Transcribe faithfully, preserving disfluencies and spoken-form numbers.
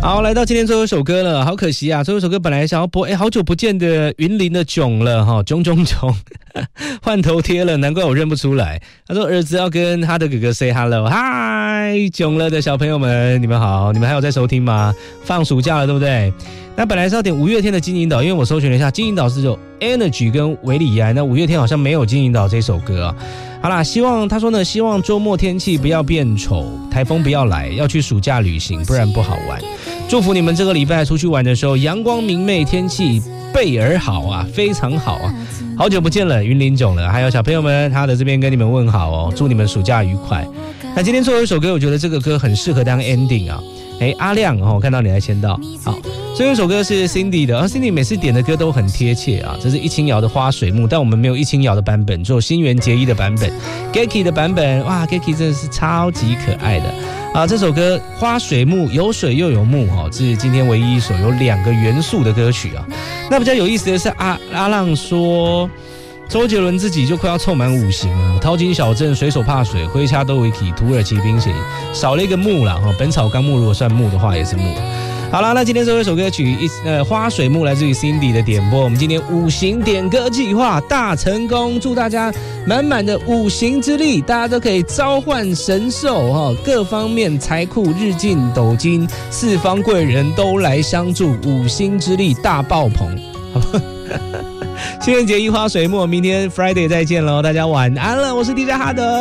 好，来到今天最后一首歌了，好可惜啊！最后一首歌本来想要播，哎，好久不见的云林的囧了哈，囧囧囧，换头贴了，难怪我认不出来。他说儿子要跟他的哥哥 say hello， 嗨，囧了的小朋友们，你们好，你们还有在收听吗？放暑假了，对不对？那本来是要点五月天的《金银岛》，因为我搜寻了一下，《金银岛》是有 Energy 跟韦礼安，那五月天好像没有《金银岛》这首歌啊。好啦，希望他说呢，希望周末天气不要变丑，台风不要来，要去暑假旅行，不然不好玩。祝福你们这个礼拜出去玩的时候，阳光明媚，天气倍儿好啊，非常好啊！好久不见了，云林囧了，还有小朋友们，他的这边跟你们问好哦，祝你们暑假愉快。那今天最后一首歌，我觉得这个歌很适合当 ending 啊。哎，阿亮哦，我看到你来签到，好。最后一首歌是 Cindy 的，而 Cindy 每次点的歌都很贴切啊。这是一清瑶的《花水木》，但我们没有一清瑶的版本，只有新垣结衣的版本 ，Geki 的版本，哇 ，Geki 真的是超级可爱的啊！这首歌《花水木》有水又有木哈，这是今天唯一一首有两个元素的歌曲啊。那比较有意思的是阿阿浪说，周杰伦自己就快要凑满五行了，淘金小镇、水手怕水、灰掐都维奇、土耳其冰淇淋，少了一个木啦哈。本草纲目如果算木的话，也是木。好了，那今天这首歌曲一呃花水木来自于 Cindy 的点播，我们今天五行点歌计划大成功，祝大家满满的五行之力，大家都可以召唤神兽哈，各方面财库日进斗金，四方贵人都来相助，五星之力大爆棚，好不好？新垣结衣花水木，明天 Friday 再见喽，大家晚安了，我是 D J 哈德。